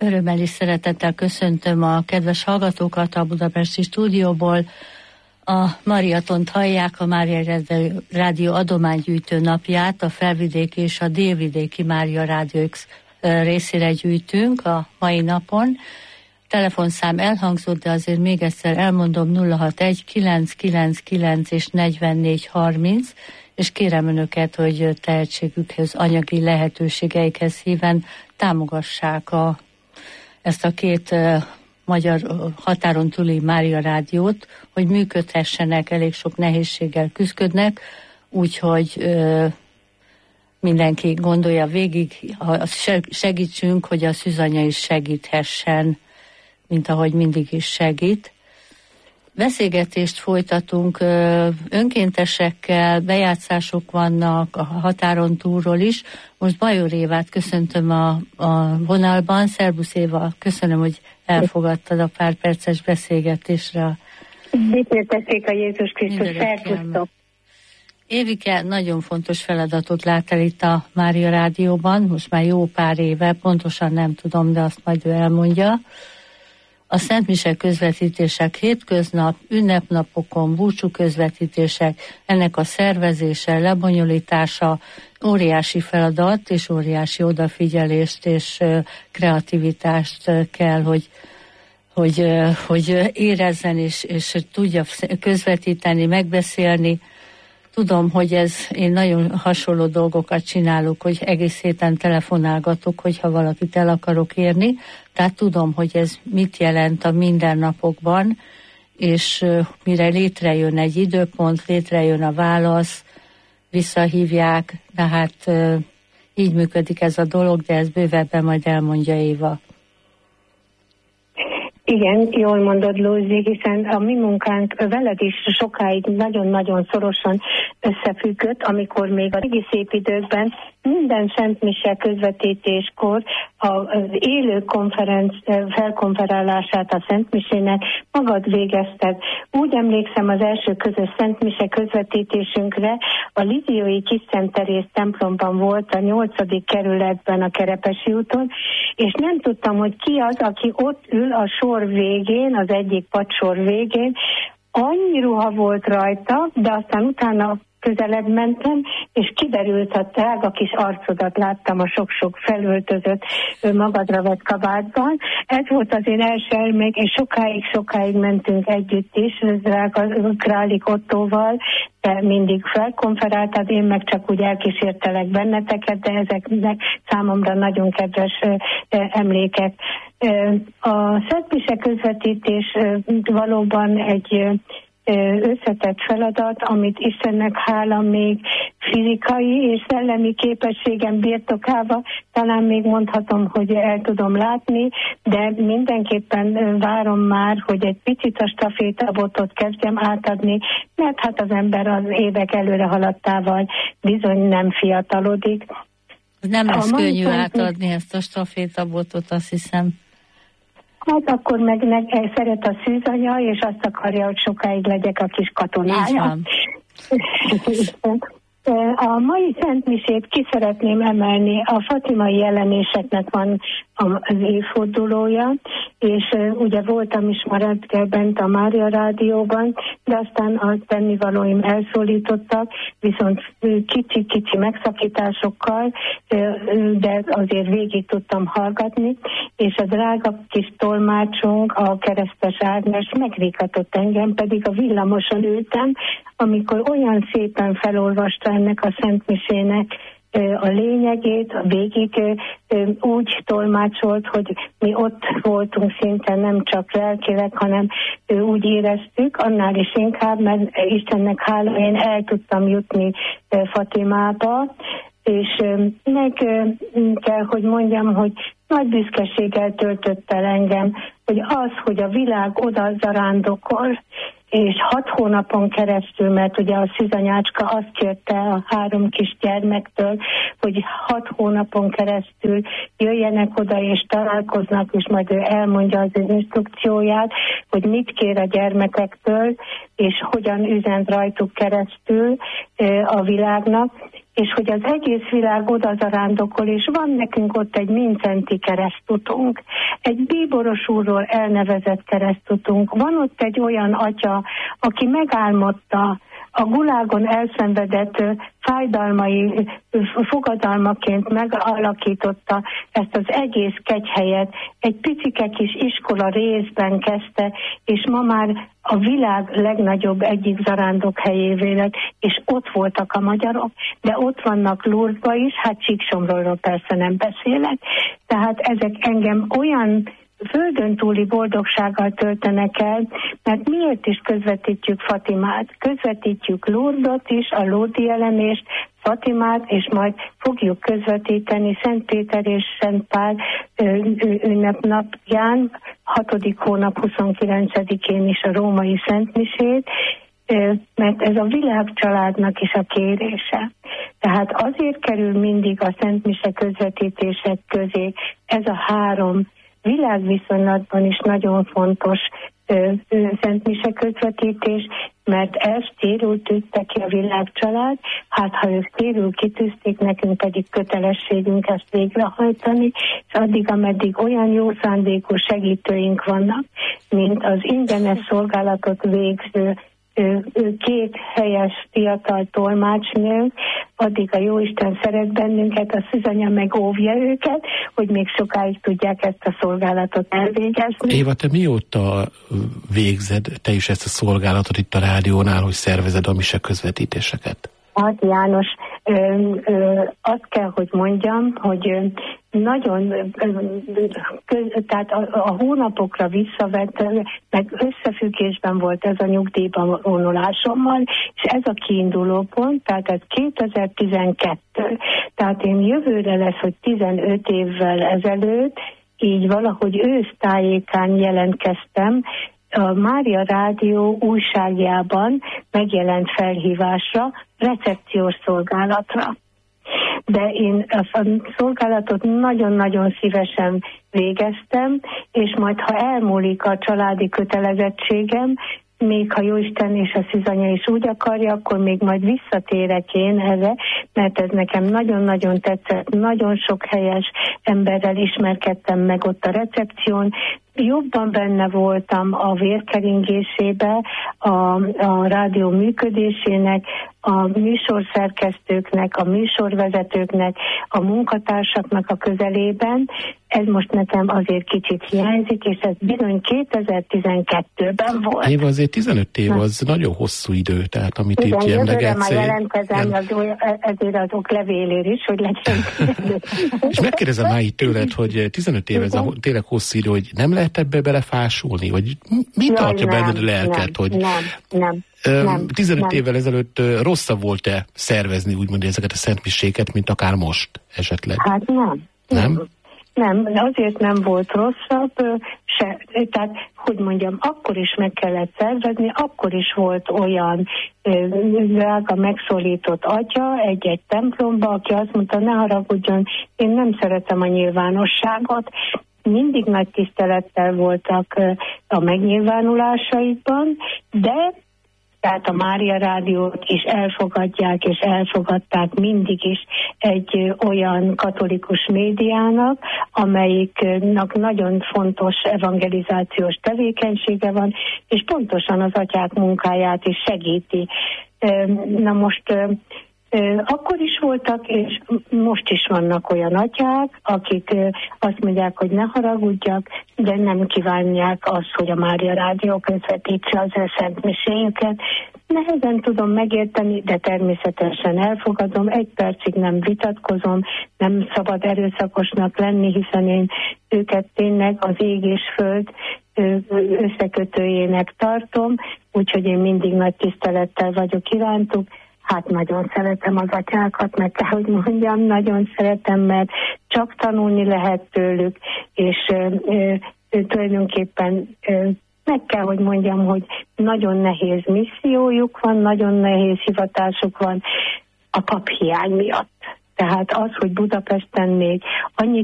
Örömmel és szeretettel köszöntöm a kedves hallgatókat a budapesti stúdióból. A Mariatont hallják, a Mária Rádió adománygyűjtő napját, a felvidéki és a délvidéki Mária Rádió X részére gyűjtünk a mai napon. Telefonszám elhangzott, de azért még egyszer elmondom: 061 999 és 44 30, és kérem önöket, hogy tehetségükhöz, anyagi lehetőségeikhez híven támogassák ezt a két magyar határon túli Mária Rádiót, hogy működhessenek, elég sok nehézséggel küzdködnek, úgyhogy mindenki gondolja végig, segítsünk, hogy a szűzanya is segíthessen, mint ahogy mindig is segít. Beszélgetést folytatunk önkéntesekkel, bejátszások vannak a határon túlról is. Most Bajor Évát köszöntöm a vonalban. Szerbusz Éva, köszönöm, hogy elfogadtad a pár perces beszélgetésre. Dicsértessék a Jézus Krisztus, szervusztok! Évike nagyon fontos feladatot lát el itt a Mária Rádióban, most már jó pár éve, pontosan nem tudom, de azt majd ő elmondja. A szentmise közvetítések hétköznap, ünnepnapokon, búcsú közvetítések, ennek a szervezése, lebonyolítása óriási feladat, és óriási odafigyelést és kreativitást kell, hogy érezzen és tudja közvetíteni, megbeszélni. Tudom, hogy én nagyon hasonló dolgokat csinálok, hogy egész héten telefonálgatok, hogyha valakit el akarok érni. Tehát tudom, hogy ez mit jelent a mindennapokban, és mire létrejön egy időpont, létrejön a válasz, visszahívják, de hát így működik ez a dolog, de ez bővebben majd elmondja Éva. Igen, jól mondod, Lózi, hiszen a mi munkánk veled is sokáig nagyon-nagyon szorosan összefüggött, amikor még a régi szép időkben minden szentmise közvetítéskor az élő felkonferálását a szentmisének magad végezted. Úgy emlékszem az első közös szentmise közvetítésünkre, a Lidiói Kisszent Teréz templomban volt, a 8. kerületben a Kerepesi úton, és nem tudtam, hogy ki az, aki ott ül a sor végén, az egyik padsor végén. Annyi ruha volt rajta, de aztán utána közelebb mentem, és kiderült a drága kis arcodat, láttam a sok-sok felöltözött magadra vett kabátban. Ez volt az én első elmék, és sokáig mentünk együtt is, drága Králik Ottóval, te mindig felkonferáltad, én meg csak úgy elkísértelek benneteket, de ezeknek számomra nagyon kedves emlékek. A szentmise közvetítés valóban egy összetett feladat, amit Istennek hála még fizikai és szellemi képességem birtokában, talán még mondhatom, hogy el tudom látni, de mindenképpen várom már, hogy egy picit a stafétabotot kezdjem átadni, mert hát az ember az évek előre haladtával bizony nem fiatalodik. Nem lesz könnyű átadni ezt a stafétabotot, azt hiszem. Hát akkor meg szeret a szűzanya, és azt akarja, hogy sokáig legyek a kis katonája. A mai szentmisét ki szeretném emelni, a fatimai jelenéseknek van az évfordulója, és ugye voltam is ma reggel bent a Mária Rádióban, de aztán a tennivalóim elszólítottak, viszont kicsi megszakításokkal, de azért végig tudtam hallgatni, és a drága kis tolmácsunk, a Keresztes Ágnes megrikatott engem, pedig a villamoson ültem, amikor olyan szépen felolvasta ennek a szentmisének a lényegét, végig úgy tolmácsolt, hogy mi ott voltunk szinte nem csak lelkileg, hanem úgy éreztük, annál is inkább, mert Istennek hála, én el tudtam jutni Fatimába, és meg kell, hogy mondjam, hogy nagy büszkeséggel töltött el engem, hogy a világ oda zarándokol, és 6 hónapon keresztül, mert ugye a szűzanyácska azt kérte a 3 kis gyermektől, hogy 6 hónapon keresztül jöjjenek oda és találkoznak, és majd ő elmondja az instrukcióját, hogy mit kér a gyermekektől, és hogyan üzent rajtuk keresztül a világnak, és hogy az egész világ oda zarándokol, és van nekünk ott egy mincenti keresztutunk, egy bíboros úrról elnevezett keresztutunk, van ott egy olyan atya, aki megálmodta a gulágon elszenvedett fájdalmai fogadalmaként megalakította ezt az egész kegyhelyet, egy picike kis iskola részben kezdte, és ma már a világ legnagyobb egyik zarándokhelyévé lett, és ott voltak a magyarok, de ott vannak Lourdesban is, hát Csíksomorról persze nem beszélek, tehát ezek engem olyan földön túli boldogsággal töltenek el, mert miért is közvetítjük Fatimát? Közvetítjük Lourdesot is, a Lourdes jelenést, Fatimát, és majd fogjuk közvetíteni Szent Péter és Szent Pál ünnepnapján, 6. hónap 29-én is a római szentmisét, mert ez a világcsaládnak is a kérése. Tehát azért kerül mindig a szentmise közvetítések közé ez a 3 világviszonylatban is nagyon fontos szentmise közvetítés, mert ezt térül tűzte ki a világcsalád, hát ha ők térül kitűzték, nekünk pedig kötelességünk ezt végrehajtani, és addig, ameddig olyan jó szándékú segítőink vannak, mint az ingyenes szolgálatot végző 2 helyes fiatal tolmácsnőnk, addig a Jóisten szeret bennünket, a Szűzanya meg óvja őket, hogy még sokáig tudják ezt a szolgálatot elvégezni. Éva, te mióta végzed te is ezt a szolgálatot itt a rádiónál, hogy szervezed a mise közvetítéseket? Hát János, azt kell, hogy mondjam, hogy nagyon, tehát a hónapokra visszavett, meg összefüggésben volt ez a nyugdíjban vonulásommal, és ez a kiinduló pont, tehát ez 2012. Tehát én jövőre lesz, hogy 15 évvel ezelőtt, így valahogy ősztájékán jelentkeztem, a Mária Rádió újságjában megjelent felhívásra, recepciós szolgálatra. De én a szolgálatot nagyon-nagyon szívesen végeztem, és majd ha elmúlik a családi kötelezettségem, még ha Jóisten és a Szűzanya is úgy akarja, akkor még majd visszatérek én erre, mert ez nekem nagyon-nagyon tetszett, nagyon sok helyes emberrel ismerkedtem meg ott a recepción, jobban benne voltam a vérkeringésébe, a rádió működésének, a műsorszerkesztőknek, a műsorvezetőknek, a munkatársaknak a közelében. Ez most nekem azért kicsit hiányzik, és ez bizony 2012-ben volt. Éva, azért 15 év az nagyon hosszú idő, tehát amit igen, itt emlegetsz. Igen, jelentkezem ezért az oklevélér is, hogy legyen. És megkérdezem már itt tőled, hogy 15 év ez tényleg hosszú idő, hogy nem lehet ebbe belefásulni, vagy mi tartja benned a lelket, hogy... Nem. 15 évvel ezelőtt rosszabb volt-e szervezni úgymond ezeket a szentmiséket, mint akár most esetleg? Hát nem. Nem, azért nem volt rosszabb, tehát, hogy mondjam, akkor is meg kellett szervezni, akkor is volt olyan drága megszólított atya egy-egy templomba, aki azt mondta, ne haragudjon, én nem szeretem a nyilvánosságot. Mindig nagy tisztelettel voltak a megnyilvánulásaikban, de tehát a Mária Rádiót is elfogadják, és elfogadták mindig is egy olyan katolikus médiának, amelyiknek nagyon fontos evangelizációs tevékenysége van, és pontosan az atyák munkáját is segíti. Na most akkor is voltak, és most is vannak olyan atyák, akik azt mondják, hogy ne haragudjak, de nem kívánják azt, hogy a Mária Rádió közvetítse az ő szentmiséjüket. Nehezen tudom megérteni, de természetesen elfogadom, 1 percig nem vitatkozom, nem szabad erőszakosnak lenni, hiszen én őket tényleg az ég és föld összekötőjének tartom, úgyhogy én mindig nagy tisztelettel vagyok irántuk. Hát nagyon szeretem az atyákat, meg kell, hogy mondjam, nagyon szeretem, mert csak tanulni lehet tőlük, és tulajdonképpen meg kell, hogy mondjam, hogy nagyon nehéz missziójuk van, nagyon nehéz hivatásuk van a paphiány miatt. Tehát az, hogy Budapesten még annyi